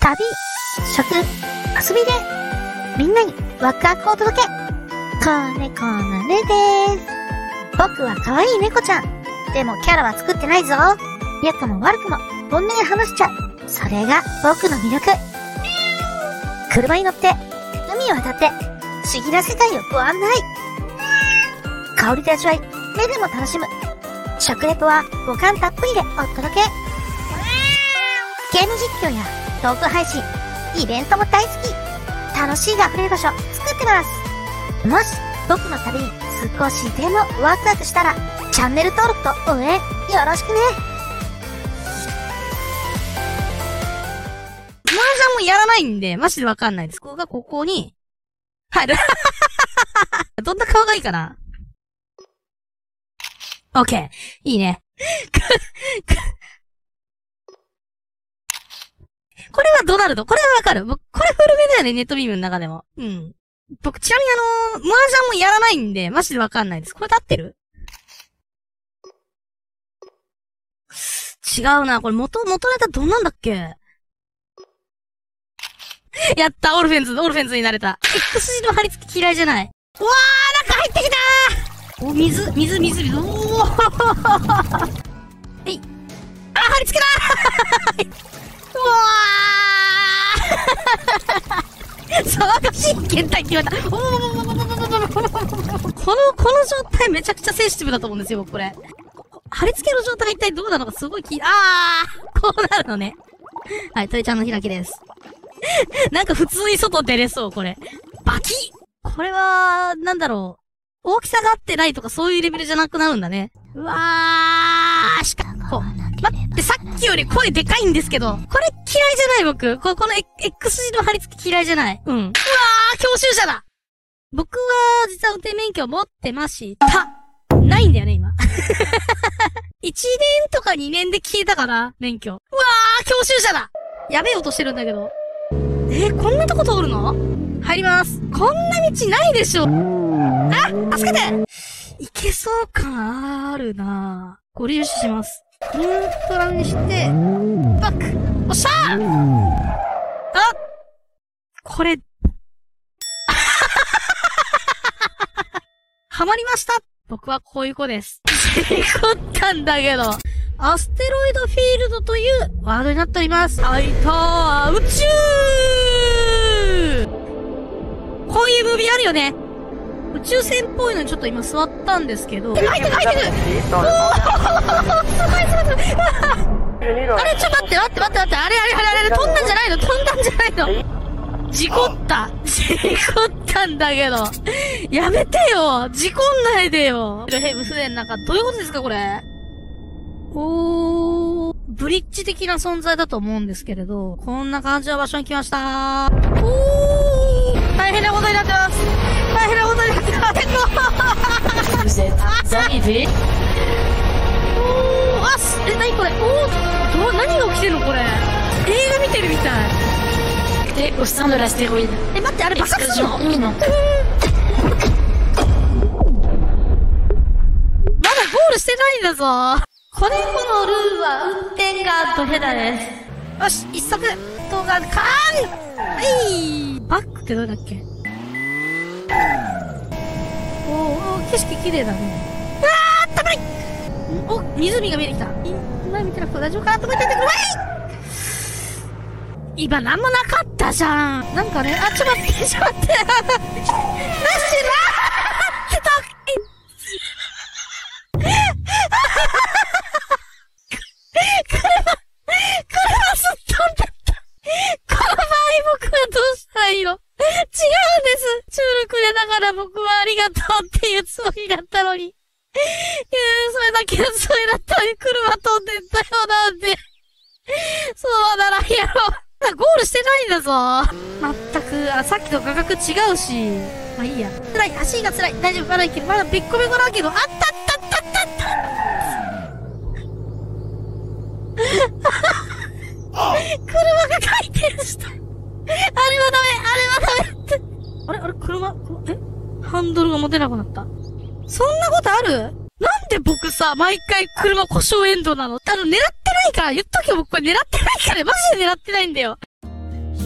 旅、食、遊びで、みんなにワクワクをお届け。子猫のねでーす。僕は可愛い猫ちゃん。でもキャラは作ってないぞ。良くも悪くも本音で話しちゃう。それが僕の魅力。車に乗って、海を渡って、不思議な世界をご案内。香りで味わい、目でも楽しむ。食レポは五感たっぷりでお届け。ゲーム実況やトーク配信、イベントも大好き。楽しいが溢れる場所作ってます。もし僕の旅に少しでもワクワクしたら、チャンネル登録と応援よろしくね。 麻雀もやらないんで、マジでわかんないです。ここがここに入る。どんな顔がいいかな。オッケー。いいね。これはドナルド。これはわかる。僕、これ古めだよね、ネットビームの中でも。うん。僕、ちなみに麻雀もやらないんで、マジでわかんないです。これ合ってる？違うな。これ元ネタどんなんだっけ？やった、オルフェンズになれた。X 字の貼り付き嫌いじゃない。うわー、中入ってきたー。お、水。おー。はい。あ、貼り付けだー。うわー。騒がしい検体決まった。この状態めちゃくちゃセンシティブだと思うんですよ、僕これ。貼り付けの状態一体どうなのかすごいこうなるのね。はい、鳥ちゃんの開きです。なんか普通に外出れそう、これ。バキッ！これは、なんだろう。大きさが合ってないとかそういうレベルじゃなくなるんだね。うわー、待って、さっきより声でかいんですけど。これ嫌いじゃない僕。この X 字の貼り付き嫌いじゃない。うん。うわー、教習車だ！僕は、実は運転免許持ってました。ないんだよね、今。1年とか2年で消えたかな、免許。うわー、教習車だ！やべえ音してるんだけど。こんなとこ通るの？入ります。こんな道ないでしょ。あ、助けて！いけそう感あるなぁ。ご利用します。ニュートラルにして、バック！おっしゃー！あ！これ、はまりました！僕はこういう子です。事故ったんだけど。アステロイドフィールドというワードになっております。はいたー、宇宙！こういうムービーあるよね。宇宙船っぽいのにちょっと今座ったんですけど。入ってくるおーすごいあれ、ちょっと待って。あれ、飛んだんじゃないの事故ったんだけど。やめてよ事故んないでよ船の中、どういうことですかこれ。ブリッジ的な存在だと思うんですけれど、こんな感じの場所に来ましたー。大変なことになってます。なにこれ何が起きてるのこれ。映画見てるみたい。 au sein de l'astéroïde. 待って、あれ爆発するの？ Explosion imminente. まだゴールしてないんだぞ。子猫のルールは運転がドヘダです。よし、一足動画カーン！バックってどれだっけ？景色綺麗だね。あー、たまい！お、湖が見えてきた。前見てなくて大丈夫かなと思っててくれ！今なんもなかったじゃん。なんかね、ちょっと待って。なしなーって車すっ飛んだった。この場合僕はどうしたらいいの？違うんです。中力でだから僕はありがとうっていうつもりだったのに。それだけのつもりだったのに車飛んでったよなんで。そうならんやろ。ゴールしてないんだぞ。まったく、さっきと画角違うし。まあいいや。辛い、足が辛い。大丈夫、まだいける。まだべっこべこだけど、車が回転した。あれはダメって。あれ、車、ハンドルが持てなくなった。そんなことある？なんで僕さ、毎回車故障エンドなの？狙ってないから、言っとけよ、僕これ狙ってないから、マジで狙ってないんだよ。